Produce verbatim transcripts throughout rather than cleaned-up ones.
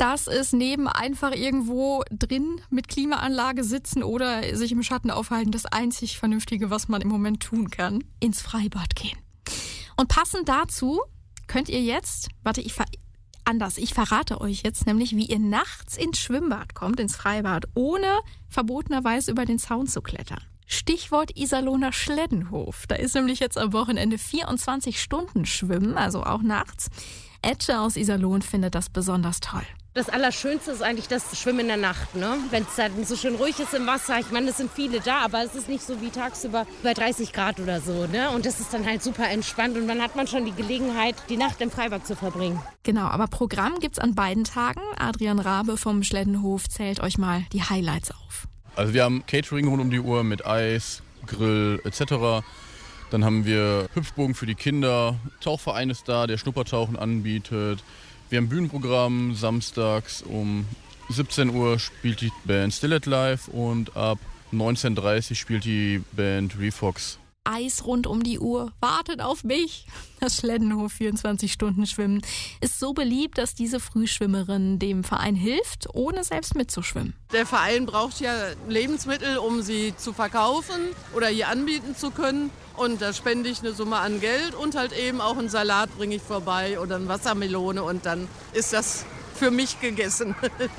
Das ist neben einfach irgendwo drin mit Klimaanlage sitzen oder sich im Schatten aufhalten das einzig Vernünftige, was man im Moment tun kann, ins Freibad gehen. Und passend dazu könnt ihr jetzt, warte, ich ver anders, ich verrate euch jetzt nämlich, wie ihr nachts ins Schwimmbad kommt, ins Freibad, ohne verbotenerweise über den Zaun zu klettern. Stichwort Iserlohner Schleddenhof. Da ist nämlich jetzt am Wochenende vierundzwanzig Stunden Schwimmen, also auch nachts. Etche aus Iserlohn findet das besonders toll. Das Allerschönste ist eigentlich das Schwimmen in der Nacht, ne? Wenn es dann so schön ruhig ist im Wasser. Ich meine, es sind viele da, aber es ist nicht so wie tagsüber bei dreißig Grad oder so, ne? Und das ist dann halt super entspannt und dann hat man schon die Gelegenheit, die Nacht im Freibad zu verbringen. Genau, aber Programm gibt's an beiden Tagen. Adrian Rabe vom Schleddenhof zählt euch mal die Highlights auf. Also wir haben Catering rund um die Uhr mit Eis, Grill et cetera. Dann haben wir Hüpfbogen für die Kinder, Tauchverein ist da, der Schnuppertauchen anbietet. Wir haben Bühnenprogramm, samstags um siebzehn Uhr spielt die Band Still It Live und ab neunzehn Uhr dreißig spielt die Band Refox. Eis rund um die Uhr wartet auf mich. Das Schleddenhof vierundzwanzig Stunden Schwimmen ist so beliebt, dass diese Frühschwimmerin dem Verein hilft, ohne selbst mitzuschwimmen. Der Verein braucht ja Lebensmittel, um sie zu verkaufen oder hier anbieten zu können. Und da spende ich eine Summe an Geld und halt eben auch einen Salat bringe ich vorbei oder eine Wassermelone und dann ist das für mich gegessen.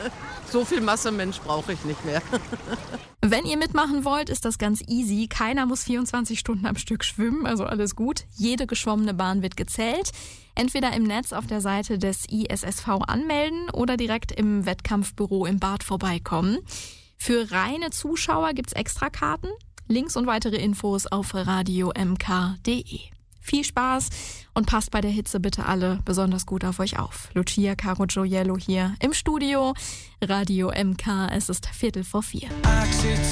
So viel Masse Mensch brauche ich nicht mehr. Wenn ihr mitmachen wollt, ist das ganz easy. Keiner muss vierundzwanzig Stunden am Stück schwimmen, also alles gut. Jede geschwommene Bahn wird gezählt. Entweder im Netz auf der Seite des I S S V anmelden oder direkt im Wettkampfbüro im Bad vorbeikommen. Für reine Zuschauer gibt's Extrakarten. Links und weitere Infos auf radio m k punkt d e. Viel Spaß und passt bei der Hitze bitte alle besonders gut auf euch auf. Lucia Caro Gioiello hier im Studio. Radio M K, es ist Viertel vor vier.